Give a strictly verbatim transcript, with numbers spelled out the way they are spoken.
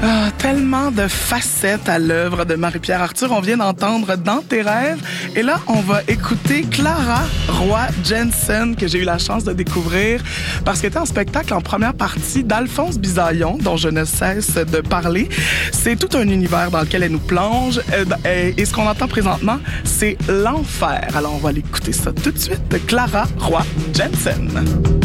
Ah, tellement de facettes à l'œuvre de Marie-Pierre Arthur. On vient d'entendre Dans tes rêves. Et là, on va écouter Clara Roy-Jensen, que j'ai eu la chance de découvrir parce qu'elle était en spectacle en première partie d'Alphonse Bisaillon, dont je ne cesse de parler. C'est tout un univers dans lequel elle nous plonge. Et ce qu'on entend présentement, c'est l'enfer. Alors, on va aller écouter ça tout de suite. Clara Roy-Jensen.